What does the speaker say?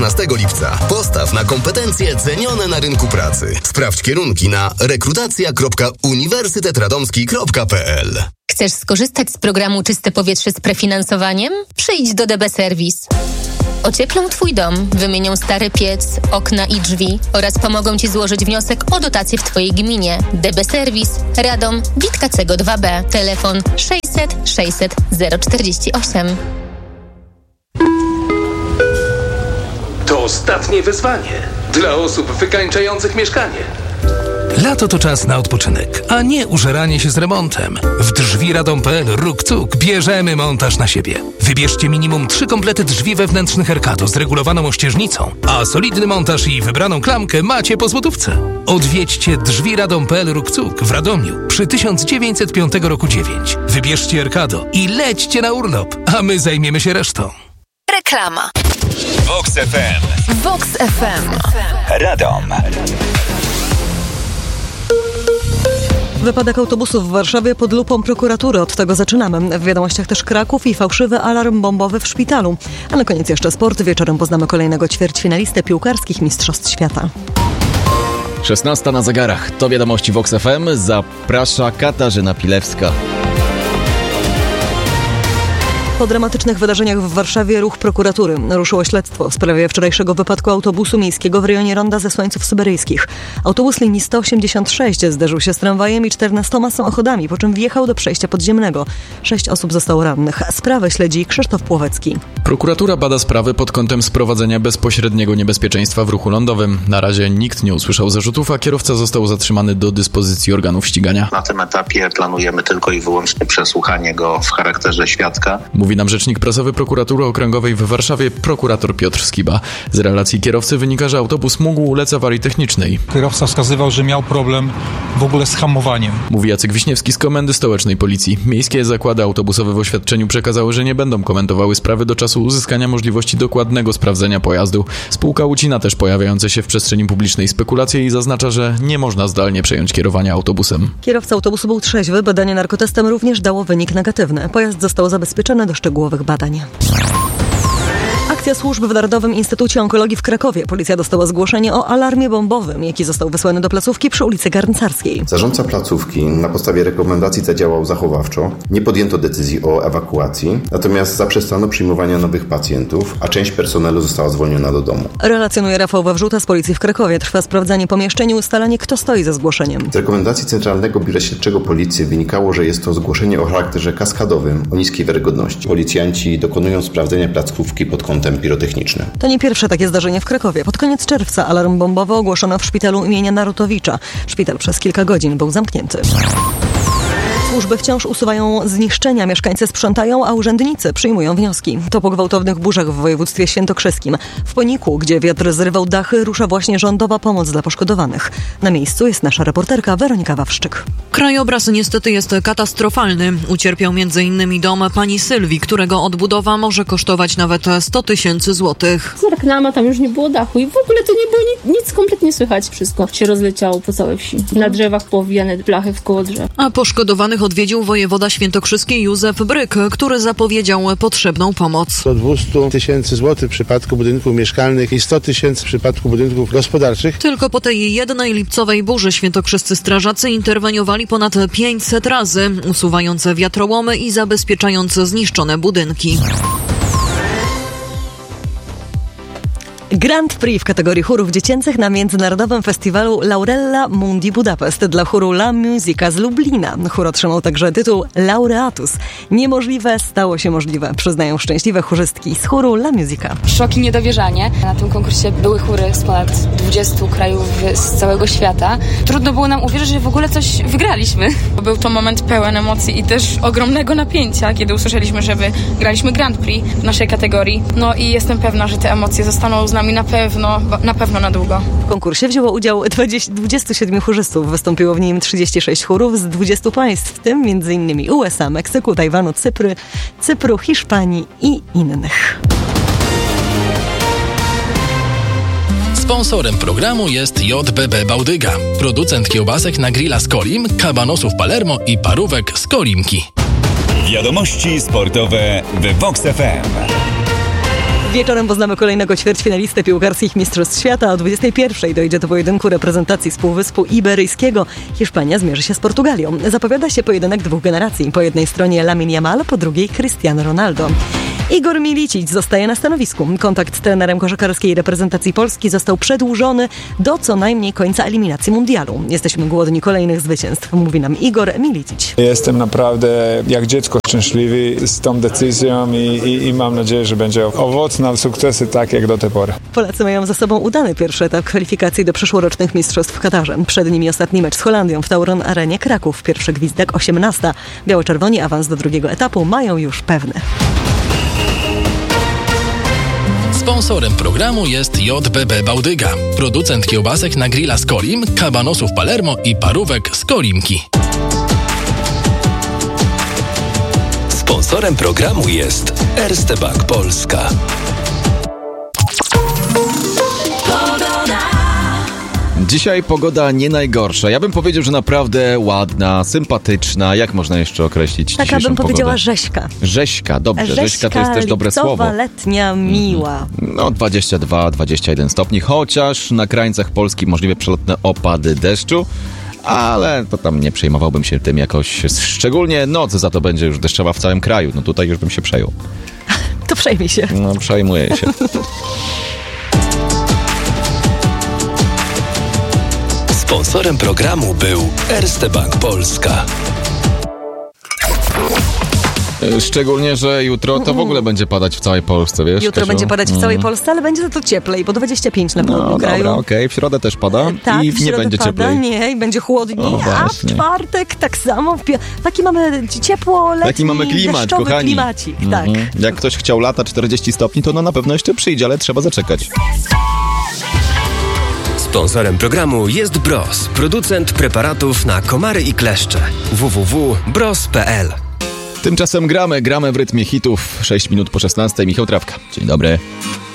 15 lipca. Postaw na kompetencje cenione na rynku pracy. Sprawdź kierunki na rekrutacja.uniwersytetradomski.pl. Chcesz skorzystać z programu Czyste Powietrze z prefinansowaniem? Przyjdź do DB Service. Ocieplą Twój dom, wymienią stary piec, okna i drzwi oraz pomogą Ci złożyć wniosek o dotację w Twojej gminie. DB Service, Radom, Witkacego 2B. Telefon 600 600 048. To ostatnie wyzwanie dla osób wykańczających mieszkanie. Lato to czas na odpoczynek, a nie użeranie się z remontem. W drzwi Radom.pl ruk-cuk bierzemy montaż na siebie. Wybierzcie minimum 3 komplety drzwi wewnętrznych Erkato z regulowaną ościeżnicą, a solidny montaż i wybraną klamkę macie po złotówce. Odwiedźcie drzwi Radom.pl ruk-cuk w Radomiu przy 1905 roku 9. Wybierzcie Erkato i lećcie na urlop, a my zajmiemy się resztą. Reklama. Vox FM. Vox FM. Radom. Wypadek autobusów w Warszawie pod lupą prokuratury. Od tego zaczynamy. W wiadomościach też Kraków i fałszywy alarm bombowy w szpitalu. A na koniec jeszcze sport. Wieczorem poznamy kolejnego ćwierćfinalistę piłkarskich Mistrzostw Świata. 16 na zegarach. To wiadomości Vox FM. Zaprasza Katarzyna Pilewska. Po dramatycznych wydarzeniach w Warszawie ruch prokuratury. Ruszyło śledztwo w sprawie wczorajszego wypadku autobusu miejskiego w rejonie ronda Zesłańców Syberyjskich. Autobus linii 186 zderzył się z tramwajem i 14 samochodami, po czym wjechał do przejścia podziemnego. 6 osób zostało rannych. Sprawę śledzi Krzysztof Płowecki. Prokuratura bada sprawę pod kątem sprowadzenia bezpośredniego niebezpieczeństwa w ruchu lądowym. Na razie nikt nie usłyszał zarzutów, a kierowca został zatrzymany do dyspozycji organów ścigania. Na tym etapie planujemy tylko i wyłącznie przesłuchanie go w charakterze świadka. Mówi nam rzecznik prasowy Prokuratury Okręgowej w Warszawie, prokurator Piotr Skiba. Z relacji kierowcy wynika, że autobus mógł ulec awarii technicznej. Kierowca wskazywał, że miał problem w ogóle z hamowaniem. Mówi Jacek Wiśniewski z Komendy Stołecznej Policji. Miejskie zakłady autobusowe w oświadczeniu przekazały, że nie będą komentowały sprawy do czasu uzyskania możliwości dokładnego sprawdzenia pojazdu. Spółka ucina też pojawiające się w przestrzeni publicznej spekulacje i zaznacza, że nie można zdalnie przejąć kierowania autobusem. Kierowca autobusu był trzeźwy. Badanie narkotestem również dało wynik negatywny. Pojazd został zabezpieczony do szczegółowych badań. Akcja służb w Narodowym Instytucie Onkologii w Krakowie. Policja dostała zgłoszenie o alarmie bombowym, jaki został wysłany do placówki przy ulicy Garncarskiej. Zarządca placówki na podstawie rekomendacji zadziałał zachowawczo. Nie podjęto decyzji o ewakuacji, natomiast zaprzestano przyjmowania nowych pacjentów, a część personelu została zwolniona do domu. Relacjonuje Rafał Wawrzuta z Policji w Krakowie. Trwa sprawdzanie pomieszczeń i ustalanie, kto stoi za zgłoszeniem. Z rekomendacji Centralnego Biura Śledczego Policji wynikało, że jest to zgłoszenie o charakterze kaskadowym, o niskiej wiarygodności. Policjanci dokonują sprawdzenia placówki pod kątem pirotechnicznym. To nie pierwsze takie zdarzenie w Krakowie. Pod koniec czerwca alarm bombowy ogłoszono w szpitalu imienia Narutowicza. Szpital przez kilka godzin był zamknięty. Służby wciąż usuwają zniszczenia, mieszkańcy sprzątają, a urzędnicy przyjmują wnioski. To po gwałtownych burzach w województwie świętokrzyskim. W Poniku, gdzie wiatr zrywał dachy, rusza właśnie rządowa pomoc dla poszkodowanych. Na miejscu jest nasza reporterka Weronika Wawrzyk. Krajobraz niestety jest katastrofalny. Ucierpiał m.in. dom pani Sylwii, którego odbudowa może kosztować nawet 100 000 złotych. Z reklama tam już nie było dachu i w ogóle to nie było nic kompletnie słychać. Wszystko się rozleciało po całej wsi. Na drzewach powijane blachy wkoło drzew. A poszkodowanych odwiedził wojewoda świętokrzyski Józef Bryk, który zapowiedział potrzebną pomoc. Do 200 000 złotych w przypadku budynków mieszkalnych i 100 000 w przypadku budynków gospodarczych. Tylko po tej jednej lipcowej burzy świętokrzyscy strażacy interweniowali ponad 500 razy, usuwając wiatrołomy i zabezpieczając zniszczone budynki. Grand Prix w kategorii chórów dziecięcych na Międzynarodowym Festiwalu Laurella Mundi Budapest dla chóru La Musica z Lublina. Chór otrzymał także tytuł Laureatus. Niemożliwe stało się możliwe, przyznają szczęśliwe chórzystki z chóru La Musica. Szok i niedowierzanie. Na tym konkursie były chóry z ponad 20 krajów z całego świata. Trudno było nam uwierzyć, że w ogóle coś wygraliśmy. Był to moment pełen emocji i też ogromnego napięcia, kiedy usłyszeliśmy, że wygraliśmy Grand Prix w naszej kategorii. No i jestem pewna, że te emocje zostaną z nami na pewno na długo. W konkursie wzięło udział 27 chórzystów. Wystąpiło w nim 36 chórów z 20 państw, w tym m.in. USA, Meksyku, Tajwanu, Cypru, Hiszpanii i innych. Sponsorem programu jest JBB Bałdyga, producent kiełbasek na grilla z Kolim, kabanosów Palermo i parówek z Kolimki. Wiadomości sportowe w Vox FM. Wieczorem poznamy kolejnego ćwierćfinalistę piłkarskich Mistrzostw Świata. O 21:00 dojdzie do pojedynku reprezentacji z Półwyspu Iberyjskiego. Hiszpania zmierzy się z Portugalią. Zapowiada się pojedynek dwóch generacji. Po jednej stronie Lamine Yamal, po drugiej Cristiano Ronaldo. Igor Milicic zostaje na stanowisku. Kontakt z trenerem koszykarskiej reprezentacji Polski został przedłużony do co najmniej końca eliminacji mundialu. Jesteśmy głodni kolejnych zwycięstw, mówi nam Igor Milicic. Jestem naprawdę jak dziecko szczęśliwy z tą decyzją i mam nadzieję, że będzie owocna, sukcesy tak jak do tej pory. Polacy mają za sobą udany pierwszy etap kwalifikacji do przyszłorocznych mistrzostw w Katarze. Przed nimi ostatni mecz z Holandią w Tauron Arenie Kraków. Pierwszy gwizdek 18:00. Biało-czerwoni awans do drugiego etapu mają już pewny. Sponsorem programu jest JBB Bałdyga, producent kiełbasek na grilla z Kolim, kabanosów Palermo i parówek z Kolimki. Sponsorem programu jest Erste Bank Polska. Dzisiaj pogoda nie najgorsza. Ja bym powiedział, że naprawdę ładna, sympatyczna. Jak można jeszcze określić Taka dzisiejszą bym powiedziała pogodę? rzeźka. Rzeźka, dobrze. Rzeźka to jest też dobre lipcowa, słowo. letnia, miła. No 22-21 stopni, chociaż na krańcach Polski możliwe przelotne opady deszczu. Ale to tam nie przejmowałbym się tym jakoś szczególnie. Noc za to będzie już deszczowa w całym kraju. No tutaj już bym się przejął. To przejmij się. No przejmuję się. Sponsorem programu był Erste Bank Polska. Szczególnie, że jutro to w ogóle będzie padać w całej Polsce, wiesz? Jutro będzie padać w całej Polsce, ale będzie za to cieplej, bo 25 na południu kraju. Dobra, okej. W środę też pada tak, i nie będzie cieplej. Nie, i będzie chłodniej, a w właśnie. czwartek tak samo. Taki mamy ciepło-letni, Taki mamy klimat, deszczowy kochani. klimacik. Tak. Jak ktoś chciał lata 40 stopni, to na pewno jeszcze przyjdzie, ale trzeba zaczekać. Sponsorem programu jest Bros, producent preparatów na komary i kleszcze. www.bros.pl. Tymczasem gramy w rytmie hitów. 6 minut po 16. Michał Trawka. Dzień dobry.